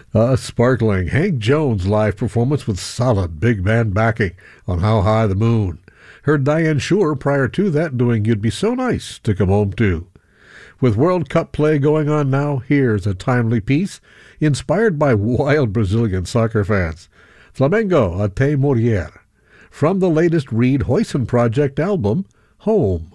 A sparkling Hank Jones live performance with solid big band backing on How High the Moon. Heard Diane Shore prior to that doing You'd Be So Nice to Come Home To. With World Cup play going on now, here's a timely piece inspired by wild Brazilian soccer fans. Flamengo Até Morrer, from the latest Reed Hoyson Project album, Home.